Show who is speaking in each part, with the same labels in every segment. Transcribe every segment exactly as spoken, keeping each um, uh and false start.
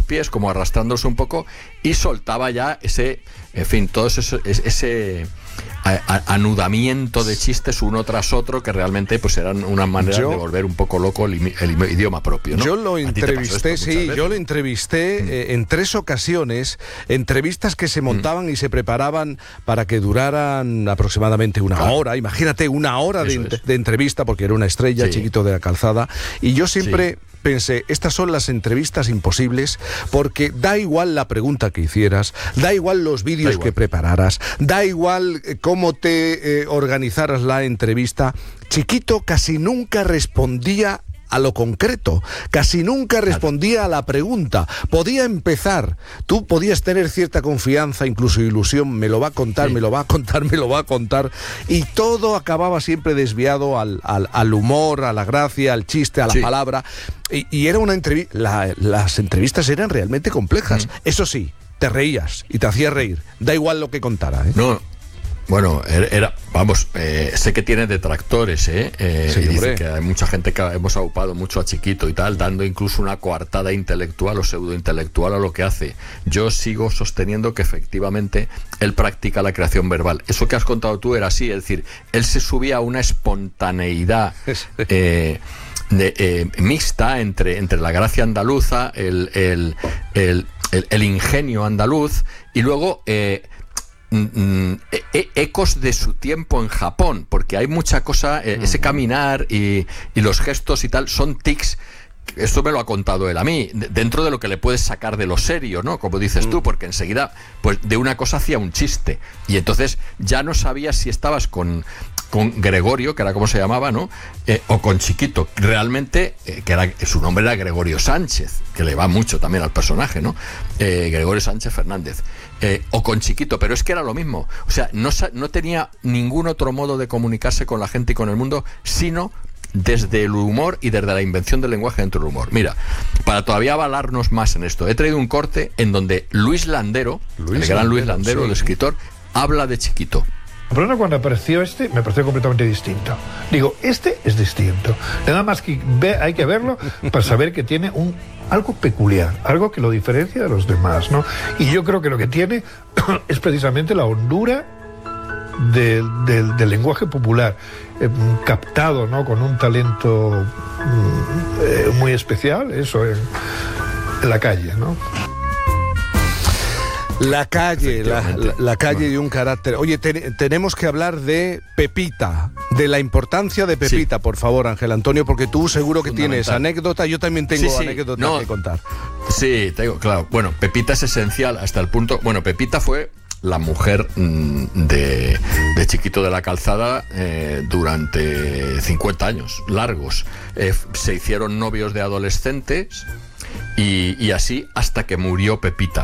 Speaker 1: pies, como arrastrándose un poco, y soltaba ya ese, en fin, todo ese, ese a, a, anudamiento de chistes uno tras otro que realmente pues eran una manera yo, de volver un poco loco el, el idioma propio, ¿no?
Speaker 2: Yo lo entrevisté, sí, yo lo entrevisté mm. eh, en tres ocasiones, entrevistas que se montaban mm. y se preparaban para que duraran aproximadamente una claro. hora, imagínate una hora de, es. de entrevista, porque era una estrella, sí. Chiquito de la Calzada, y yo siempre... Sí. pensé, estas son las entrevistas imposibles porque da igual la pregunta que hicieras, da igual los vídeos que prepararas, da igual cómo te eh, organizaras la entrevista. Chiquito casi nunca respondía a lo concreto, casi nunca respondía a la pregunta. Podía empezar, tú podías tener cierta confianza, incluso ilusión, me lo va a contar, sí. me lo va a contar, me lo va a contar, y todo acababa siempre desviado al, al, al humor, a la gracia, al chiste, a la sí. palabra, y, y era una entrevista, la, las entrevistas eran realmente complejas. Mm. Eso sí, te reías y te hacía reír, da igual lo que contara, ¿eh?
Speaker 1: No. Bueno, era, vamos, eh, sé que tiene detractores, ¿eh? eh sí, y dice que hay mucha gente que hemos aupado mucho a Chiquito y tal, dando incluso una coartada intelectual o pseudointelectual a lo que hace. Yo sigo sosteniendo que efectivamente él practica la creación verbal. Eso que has contado tú era así, es decir, él se subía a una espontaneidad eh, de, eh, mixta entre, entre la gracia andaluza, el, el, el, el, el ingenio andaluz y luego... Eh, Mm, e- ecos de su tiempo en Japón, porque hay mucha cosa, eh, ese caminar y, y los gestos y tal son tics. Esto me lo ha contado él a mí, dentro de lo que le puedes sacar de lo serio, ¿no? Como dices tú, porque enseguida, pues de una cosa hacía un chiste, y entonces ya no sabías si estabas con, con Gregorio, que era como se llamaba, ¿no? Eh, o con Chiquito, realmente, eh, que era, su nombre era Gregorio Sánchez, que le va mucho también al personaje, ¿no? Eh, Gregorio Sánchez Fernández. Eh, o con Chiquito, pero es que era lo mismo. O sea, no, no tenía ningún otro modo de comunicarse con la gente y con el mundo, sino desde el humor y desde la invención del lenguaje dentro del humor. Mira, para todavía avalarnos más en esto, he traído un corte en donde Luis Landero, Luis el gran Landero, Luis Landero, sí. el escritor, habla de Chiquito.
Speaker 3: Pero cuando apareció este, me pareció completamente distinto. Digo, este es distinto. Nada más que ve, hay que verlo para saber que tiene un algo peculiar, algo que lo diferencia de los demás, ¿no? Y yo creo que lo que tiene es precisamente la hondura del, del, del lenguaje popular, eh, captado, ¿no? Con un talento eh, muy especial, eso, en, en la calle, ¿no?
Speaker 2: La calle, la, la, la calle y un carácter. Oye, te, tenemos que hablar de Pepita, de la importancia de Pepita, sí. por favor, Ángel Antonio, porque tú seguro que tienes anécdota, yo también tengo sí, sí. anécdotas no, que contar.
Speaker 1: Sí, tengo, claro. Bueno, Pepita es esencial hasta el punto... Bueno, Pepita fue la mujer mmm, de, de Chiquito de la Calzada eh, durante cincuenta años largos. Eh, se hicieron novios de adolescentes y, y así hasta que murió Pepita.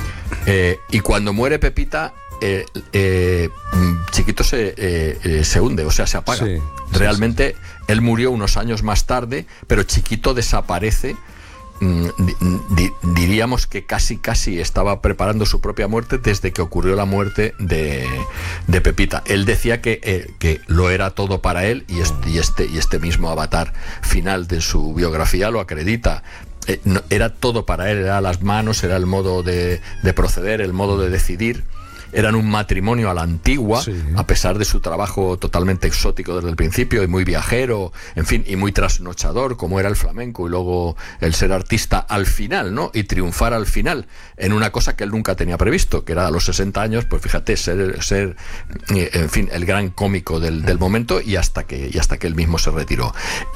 Speaker 1: Eh, y cuando muere Pepita, eh, eh, Chiquito se, eh, eh, se hunde, o sea, se apaga. Sí, Realmente, sí, sí. él murió unos años más tarde, pero Chiquito desaparece. Mm, di, diríamos que casi, casi estaba preparando su propia muerte desde que ocurrió la muerte de, de Pepita. Él decía que, eh, que lo era todo para él, y este, y, este, y este mismo avatar final de su biografía lo acredita. Eh, no, era todo para él, era las manos, era el modo de, de proceder, el modo de decidir. Eran un matrimonio a la antigua, sí. a pesar de su trabajo totalmente exótico desde el principio y muy viajero, en fin, y muy trasnochador, como era el flamenco, y luego el ser artista al final, ¿no? Y triunfar al final en una cosa que él nunca tenía previsto, que era a los sesenta años, pues fíjate, ser, ser en fin, el gran cómico del, del momento, y hasta que y hasta que él mismo se retiró.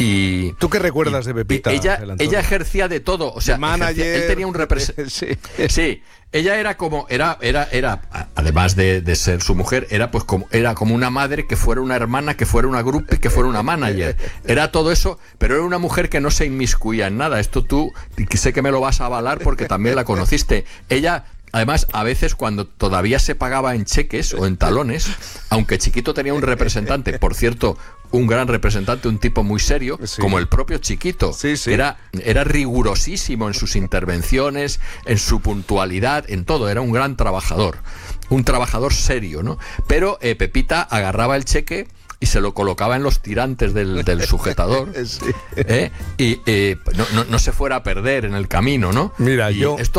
Speaker 1: Y
Speaker 2: ¿tú qué recuerdas de Pepita?
Speaker 1: Ella, ella ejercía de todo, o sea,
Speaker 2: manager,
Speaker 1: ejercía, él tenía un representante. sí. sí. Ella era como, era, era, era, además de, de ser su mujer, era pues como, era como una madre, que fuera una hermana, que fuera una groupie, que fuera una manager. Era todo eso, pero era una mujer que no se inmiscuía en nada. Esto tú, sé que me lo vas a avalar porque también la conociste. Ella, además, a veces cuando todavía se pagaba en cheques o en talones, aunque Chiquito tenía un representante, por cierto, un gran representante, un tipo muy serio, sí. como el propio Chiquito.
Speaker 2: Sí, sí.
Speaker 1: Era, era rigurosísimo en sus intervenciones, en su puntualidad, en todo. Era un gran trabajador, un trabajador serio, ¿no? Pero eh, Pepita agarraba el cheque y se lo colocaba en los tirantes del, del sujetador, sí. ¿eh? y eh, no, no, no se fuera a perder en el camino, ¿no?
Speaker 2: Mira,
Speaker 1: y
Speaker 2: yo...
Speaker 1: esto